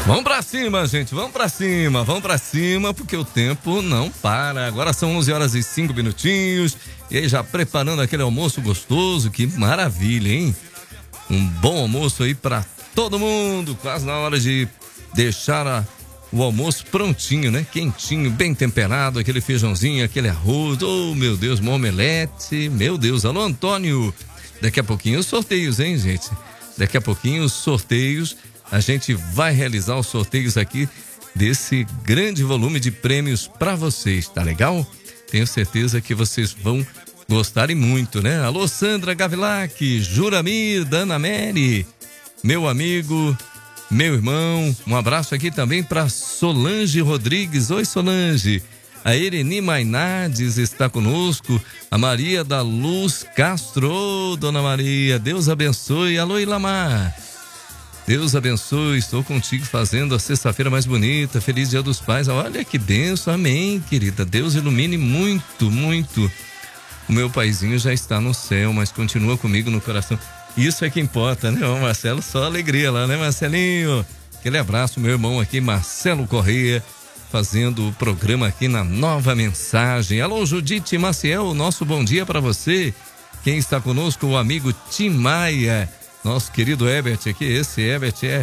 Vamos pra cima, gente, vamos pra cima, porque o tempo não para. Agora são 11h05. E aí, já preparando aquele almoço gostoso, que maravilha, hein? Um bom almoço aí pra todo mundo, quase na hora de deixar o almoço prontinho, né? Quentinho, bem temperado, aquele feijãozinho, aquele arroz, oh meu Deus, uma omelete, meu Deus. Alô, Antônio, daqui a pouquinho os sorteios, hein, gente? Daqui a pouquinho os sorteios. A gente vai realizar os sorteios aqui desse grande volume de prêmios para vocês, tá legal? Tenho certeza que vocês vão gostarem muito, né? Alô, Sandra Gavilac, Juramir, Dana Mary, meu amigo, meu irmão. Um abraço aqui também para Solange Rodrigues. Oi, Solange. A Ereni Mainardes está conosco. A Maria da Luz Castro. Ô, Dona Maria, Deus abençoe. Alô, Ilamar. Deus abençoe, estou contigo fazendo a sexta-feira mais bonita. Feliz Dia dos Pais. Olha que benção, amém, querida. Deus ilumine muito, muito. O meu paizinho já está no céu, mas continua comigo no coração. Isso é que importa, né? O Marcelo, só alegria lá, né, Marcelinho? Aquele abraço, meu irmão aqui, Marcelo Correia, fazendo o programa aqui na Nova Mensagem. Alô, Judite Maciel, nosso bom dia para você. Quem está conosco, o amigo Tim Maia. Nosso querido Herbert aqui, esse Herbert é